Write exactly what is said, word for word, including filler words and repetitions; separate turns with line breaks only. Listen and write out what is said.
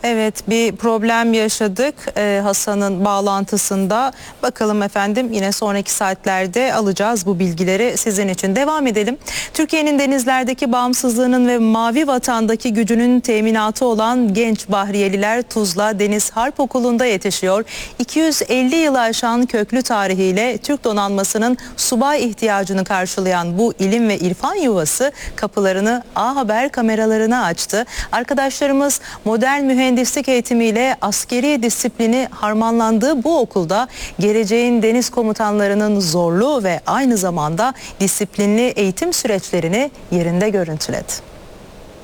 Evet, bir problem yaşadık ee, Hasan'ın bağlantısında. Bakalım efendim, yine sonraki saatlerde alacağız bu bilgileri sizin için. Devam edelim. Türkiye'nin denizlerdeki bağımsızlığının ve mavi vatandaki gücünün teminatı olan genç Bahriyeliler Tuzla Deniz Harp Okulu'nda yetişiyor. iki yüz elli yılı aşan köklü tarihiyle Türk donanmasının subay ihtiyacını karşılayan bu ilim ve irfan yuvası kapılarını A Haber kameralarına açtı. Arkadaşlarımız modern mühendislik Mühendislik eğitimiyle askeri disiplini harmanlandığı bu okulda geleceğin deniz komutanlarının zorlu ve aynı zamanda disiplinli eğitim süreçlerini yerinde görüntüledi.